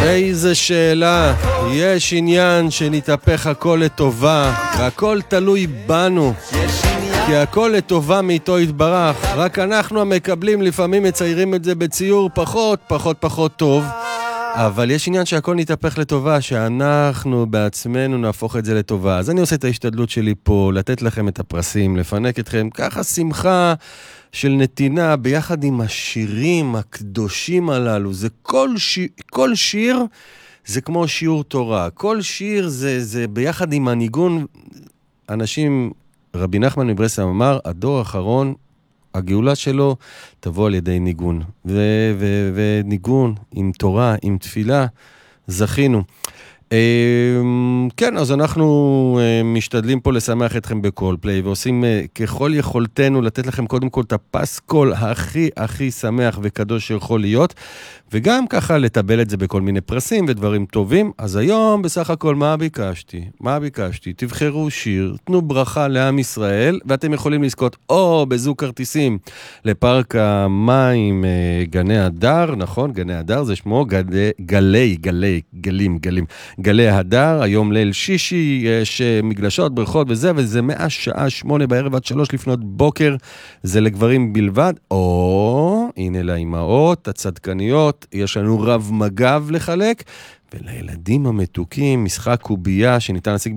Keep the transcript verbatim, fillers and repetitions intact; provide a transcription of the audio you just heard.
איזה שאלה. יש עניין שנתהפך הכל לטובה, והכל תלוי בנו, כי הכל לטובה מאיתו יתברך. רק אנחנו המקבלים לפעמים מציירים את זה בציור פחות פחות פחות טוב, אבל יש עניין שהכל נתהפך לטובה, שאנחנו בעצמנו נהפוך את זה לטובה. אז אני עושה את ההשתדלות שלי פה, לתת לכם את הפרסים, לפנק אתכם, ככה שמחה של נתינה ביחד עם השירים הקדושים הללו. זה כל, ש... כל שיר זה כמו שיעור תורה, כל שיר זה, זה ביחד עם הניגון. אנשים, רבי נחמן מברסלב אמר, הדור האחרון, הגאולה שלו תבוא על ידי ניגון, ו- ו- וניגון עם תורה, עם תפילה, זכינו. כן, אז אנחנו משתדלים פה לשמח אתכם בכל פליי, ועושים ככל יכולתנו לתת לכם קודם כל את הפסקול הכי הכי שמח וקדוש שיכול להיות, וגם ככה לטבל את זה בכל מיני פרסים ודברים טובים. אז היום בסך הכל מה ביקשתי? מה ביקשתי? תבחרו שיר, תנו ברכה לעם ישראל, ואתם יכולים לזכות או בזוג כרטיסים לפארק המים גני הדר, נכון? גני הדר זה שמו, גלי, גלי, גלי, גלים, גלים. גלי הדר, היום ליל שישי, יש מגלשות, בריכות וזה, וזה מהשעה שמונה בערב עד שלוש לפנות בוקר, זה לגברים בלבד, או, הנה לאמהות, הצדקניות, יש לנו רב מגב לחלק, ולילדים המתוקים, משחק קובייה שניתן להשיג